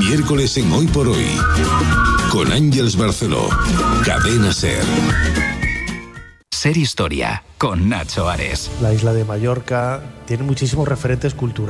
miércoles en Hoy por Hoy. Con Ángeles Barceló. Cadena SER. SER Historia, con Nacho Ares. La isla de Mallorca tiene muchísimos referentes culturales.